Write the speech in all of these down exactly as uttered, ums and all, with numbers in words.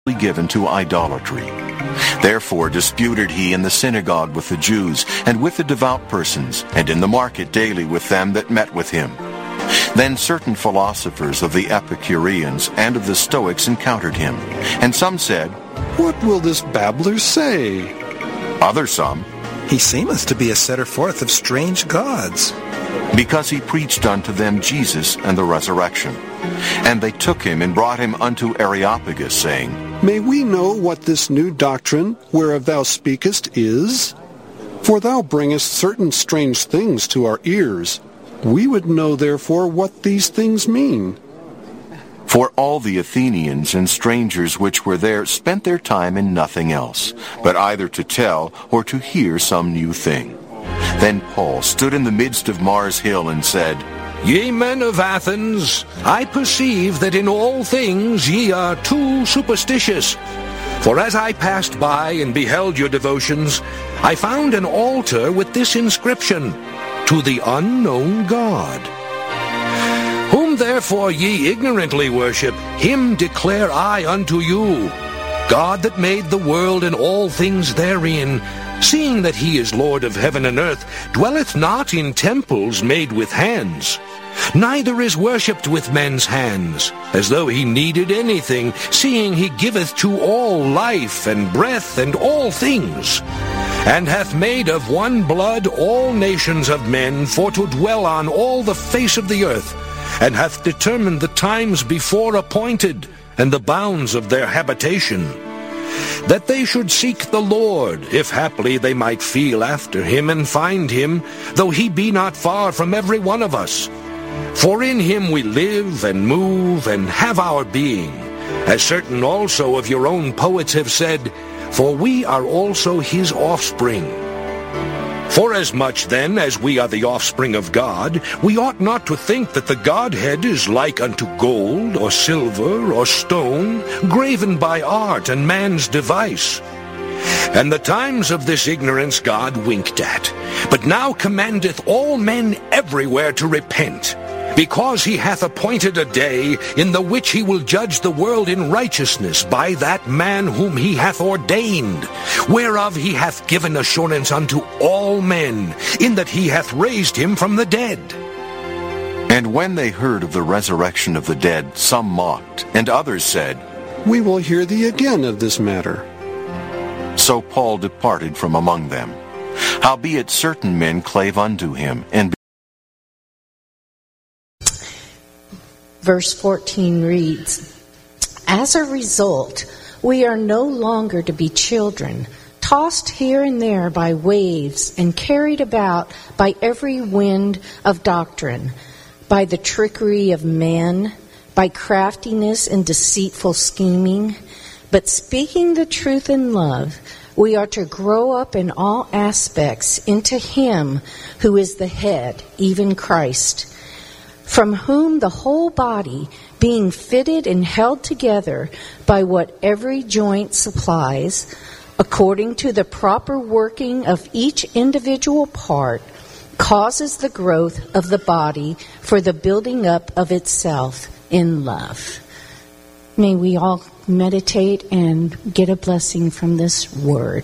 given to idolatry. Therefore disputed he in the synagogue with the Jews, and with the devout persons, and in the market daily with them that met with him. Then certain philosophers of the Epicureans and of the Stoics encountered him, and some said, What will this babbler say? Other some, He seemeth to be a setter forth of strange gods. because he preached unto them Jesus and the resurrection. And they took him and brought him unto Areopagus, saying, May we know what this new doctrine whereof thou speakest is? For thou bringest certain strange things to our ears. We would know therefore what these things mean. For all the Athenians and strangers which were there spent their time in nothing else, but either to tell or to hear some new thing. Then Paul stood in the midst of Mars Hill and said, Ye men of Athens, I perceive that in all things ye are too superstitious. For as I passed by and beheld your devotions, I found an altar with this inscription, To the unknown God. Whom therefore ye ignorantly worship, him declare I unto you, God that made the world and all things therein, seeing that he is Lord of heaven and earth, dwelleth not in temples made with hands, neither is worshipped with men's hands, as though he needed anything, seeing he giveth to all life and breath and all things, and hath made of one blood all nations of men for to dwell on all the face of the earth, and hath determined the times before appointed, and the bounds of their habitation, that they should seek the Lord, if haply they might feel after him and find him, though he be not far from every one of us. For in him we live and move and have our being, as certain also of your own poets have said, for we are also his offspring. Forasmuch then as we are the offspring of God, we ought not to think that the Godhead is like unto gold, or silver, or stone, graven by art and man's device. And the times of this ignorance God winked at, but now commandeth all men everywhere to repent, because he hath appointed a day in the which he will judge the world in righteousness by that man whom he hath ordained, whereof he hath given assurance unto all men, in that he hath raised him from the dead. And when they heard of the resurrection of the dead, some mocked, and others said, We will hear thee again of this matter. So Paul departed from among them. Howbeit certain men clave unto him, and Verse fourteen reads, As a result, we are no longer to be children, tossed here and there by waves and carried about by every wind of doctrine, by the trickery of men, by craftiness and deceitful scheming. But speaking the truth in love, we are to grow up in all aspects into him who is the head, even Christ, from whom the whole body, being fitted and held together by what every joint supplies, according to the proper working of each individual part, causes the growth of the body for the building up of itself in love. May we all meditate and get a blessing from this word.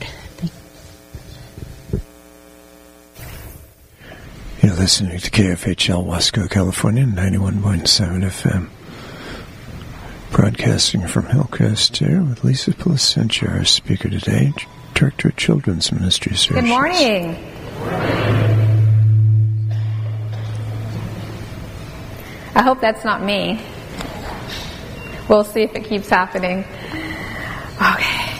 You're listening to K F H L Wasco, California, ninety-one point seven F M. Broadcasting from Hillcrest here with Lisa Placentia, our speaker today, Director of Children's Ministry Services. Good morning. I hope that's not me. We'll see if it keeps happening. Okay.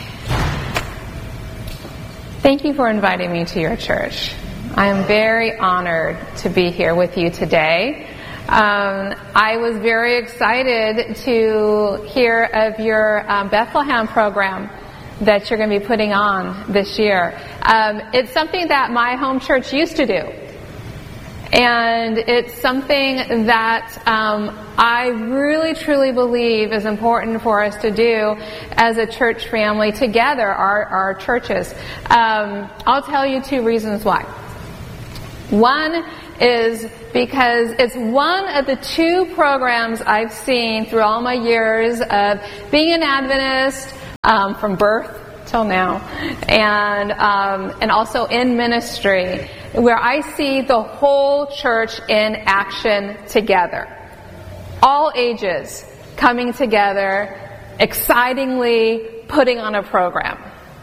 Thank you for inviting me to your church. I am very honored to be here with you today. Um, I was very excited to hear of your um, Bethlehem program that you're going to be putting on this year. Um, it's something that my home church used to do. And it's something that um, I really truly believe is important for us to do as a church family together, our, our churches. Um, I'll tell you two reasons why. One is because it's one of the two programs I've seen through all my years of being an Adventist, um, from birth till now, and um, and also in ministry, where I see the whole church in action together. All ages coming together, excitingly putting on a program.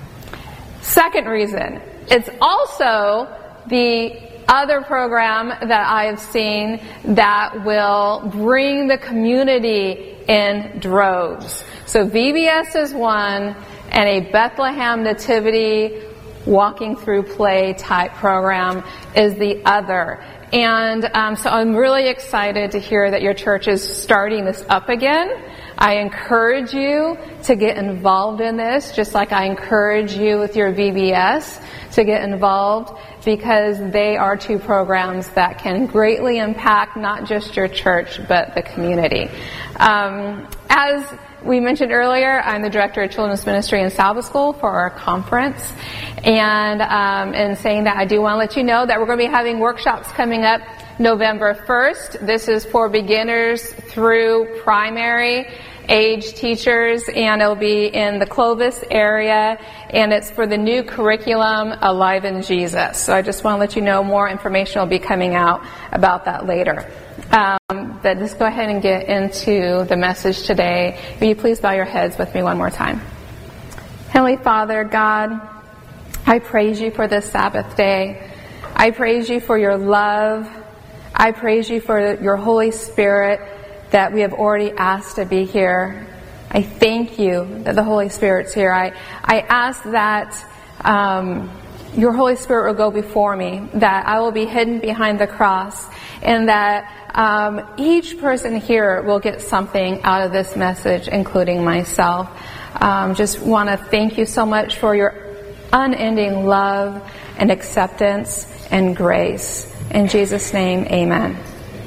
Second reason, it's also the other program that I have seen that will bring the community in droves. So V B S is one, and a Bethlehem Nativity walking through play type program is the other. And um, so I'm really excited to hear that your church is starting this up again. I encourage you to get involved in this, just like I encourage you with your V B S to get involved, because they are two programs that can greatly impact not just your church, but the community. Um, as we mentioned earlier, I'm the director of children's ministry in Sabbath School for our conference. And um, in saying that, I do want to let you know that we're going to be having workshops coming up November first. This is for beginners through primary age teachers, and it'll be in the Clovis area, and it's for the new curriculum, Alive in Jesus. So I just want to let you know more information will be coming out about that later. Um, but let's go ahead and get into the message today. Will you please bow your heads with me one more time? Heavenly Father, God, I praise you for this Sabbath day. I praise you for your love. I praise you for your Holy Spirit that we have already asked to be here. I thank you that the Holy Spirit's here. I, I ask that um, your Holy Spirit will go before me, that I will be hidden behind the cross, and that um, each person here will get something out of this message, including myself. Um, just want to thank you so much for your unending love and acceptance and grace. In Jesus' name, amen.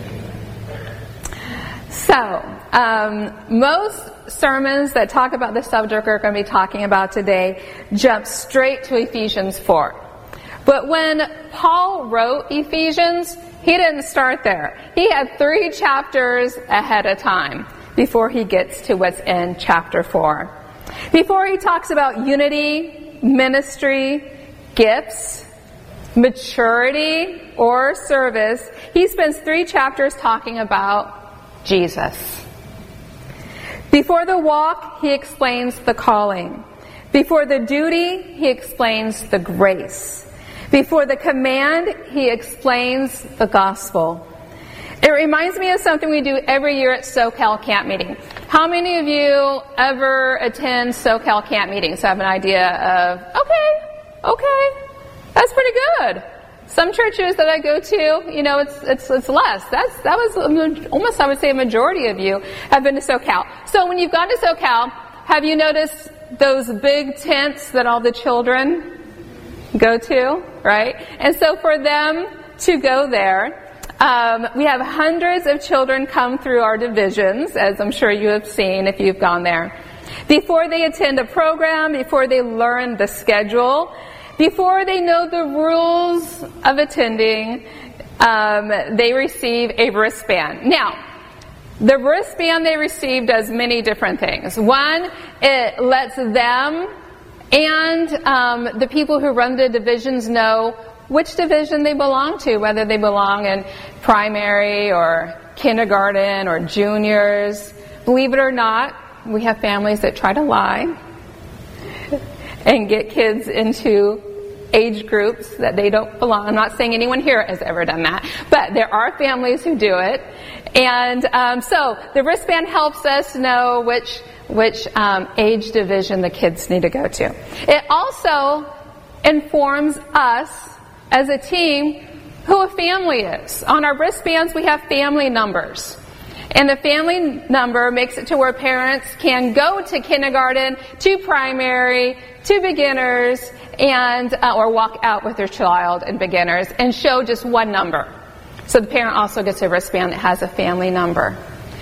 So, um, most sermons that talk about the subject we're going to be talking about today jump straight to Ephesians four. But when Paul wrote Ephesians, he didn't start there. He had three chapters ahead of time before he gets to what's in chapter four. Before he talks about unity, ministry, gifts, maturity, or service, he spends three chapters talking about Jesus. Before the walk, he explains the calling. Before the duty, he explains the grace. Before the command, he explains the gospel. It reminds me of something we do every year at SoCal Camp Meeting. How many of you ever attend SoCal Camp Meetings? Have an idea of, okay, okay, that's pretty good. Some churches that I go to, you know, it's it's it's less. That's that was almost, I would say, a majority of you have been to SoCal. So when you've gone to SoCal, have you noticed those big tents that all the children go to, right? And so for them to go there, um, we have hundreds of children come through our divisions, as I'm sure you have seen if you've gone there. Before they attend a program, before they learn the schedule, before they know the rules of attending, um, they receive a wristband. Now, the wristband they receive does many different things. One, it lets them and um, the people who run the divisions know which division they belong to, whether they belong in primary or kindergarten or juniors. Believe it or not, we have families that try to lie and get kids into age groups that they don't belong. I'm not saying anyone here has ever done that, but there are families who do it. And um, so the wristband helps us know which which um, age division the kids need to go to. It also informs us as a team who a family is. On our wristbands, we have family numbers. And the family number makes it to where parents can go to kindergarten, to primary, to beginners, and uh, or walk out with their child in beginners and show just one number. So the parent also gets a wristband that has a family number.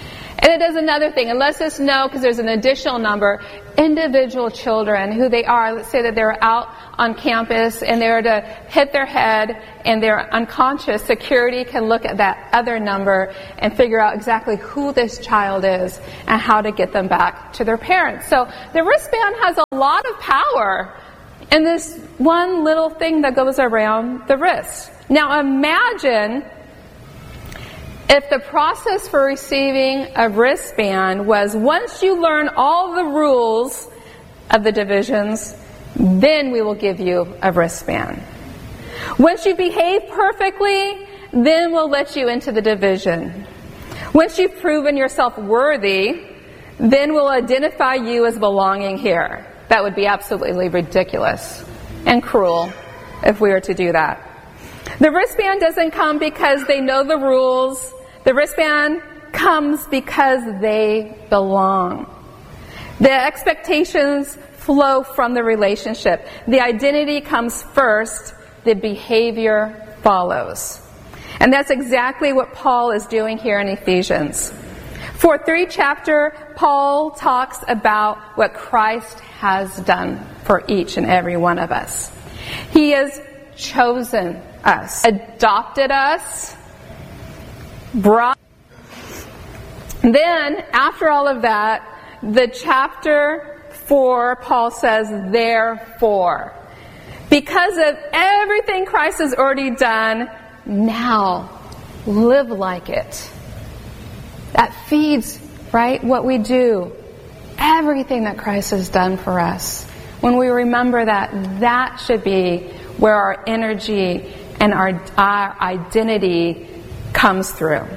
And it does another thing. It lets us know, because there's an additional number, individual children, who they are. Let's say that they're out on campus and they're to hit their head and they're unconscious. Security can look at that other number and figure out exactly who this child is and how to get them back to their parents. So the wristband has a lot of power in this one little thing that goes around the wrist. Now imagine if the process for receiving a wristband was, once you learn all the rules of the divisions, then we will give you a wristband. Once you behave perfectly, then we'll let you into the division. Once you've proven yourself worthy, then we'll identify you as belonging here. That would be absolutely ridiculous and cruel if we were to do that. The wristband doesn't come because they know the rules. The wristband comes because they belong. The expectations flow from the relationship. The identity comes first. The behavior follows. And that's exactly what Paul is doing here in Ephesians. For three chapters, Paul talks about what Christ has done for each and every one of us. He has chosen us, adopted us, brought. Then, after all of that, the chapter four, Paul says, therefore, because of everything Christ has already done, now live like it. That feeds, right, what we do. Everything that Christ has done for us. When we remember that, that should be where our energy and our, our identity comes through.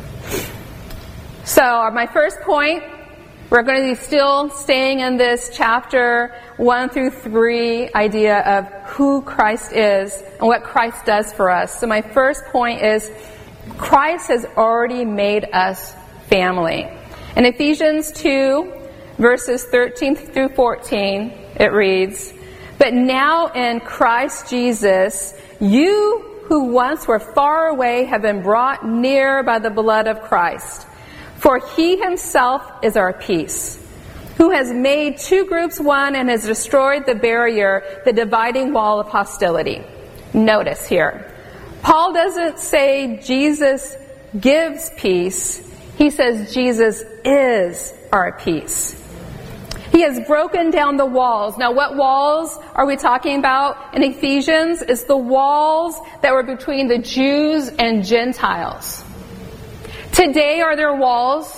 So my first point, we're going to be still staying in this chapter one through three idea of who Christ is and what Christ does for us. So my first point is Christ has already made us family. In Ephesians two, verses thirteen through fourteen, it reads, "But now in Christ Jesus, you who once were far away have been brought near by the blood of Christ. For he himself is our peace, who has made two groups one and has destroyed the barrier, the dividing wall of hostility." Notice here, Paul doesn't say Jesus gives peace. He says Jesus is our peace. He has broken down the walls. Now, what walls are we talking about in Ephesians? It's the walls that were between the Jews and Gentiles. Today, are there walls?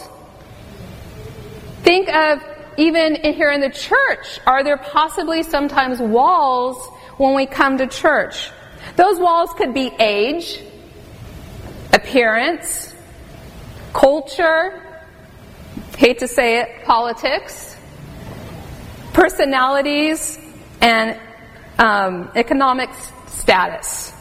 Think of even here in the church. Are there possibly sometimes walls when we come to church? Those walls could be age, appearance, culture, hate to say it, politics, personalities, and um, economic status.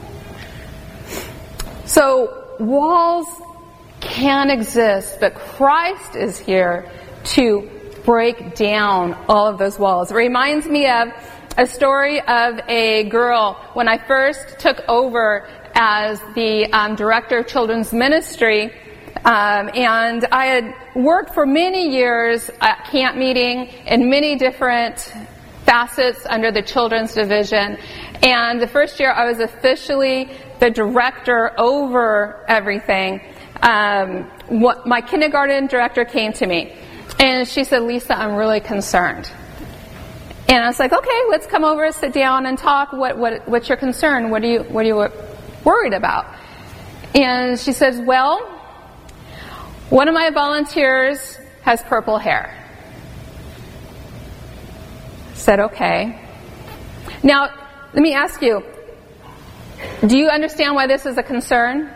So walls can exist, but Christ is here to break down all of those walls. It reminds me of a story of a girl when I first took over as the um, director of children's ministry. Um, and I had worked for many years at camp meeting in many different facets under the children's division. And the first year I was officially the director over everything. Um, what, my kindergarten director came to me and she said, "Lisa, I'm really concerned." And I was like, "Okay, let's come over, sit down, and talk. What, what, what's your concern? What are you, what are you worried about?" And she says, "Well, one of my volunteers has purple hair." I said, "Okay. Now, let me ask you, do you understand why this is a concern?"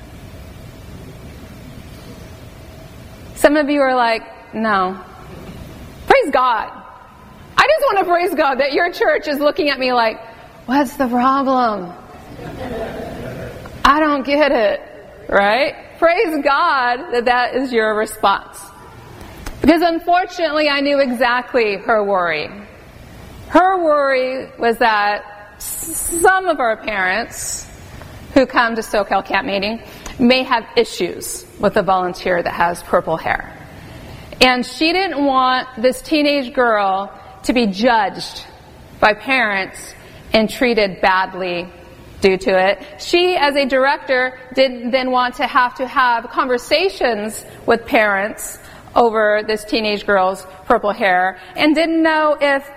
Some of you are like, "No." Praise God. I just want to praise God that your church is looking at me like, "What's the problem? I don't get it." Right? Praise God that that is your response. Because unfortunately, I knew exactly her worry. Her worry was that some of our parents who come to SoCal Camp Meeting may have issues with a volunteer that has purple hair. And she didn't want this teenage girl to be judged by parents and treated badly due to it. She, as a director, didn't then want to have to have conversations with parents over this teenage girl's purple hair, and didn't know if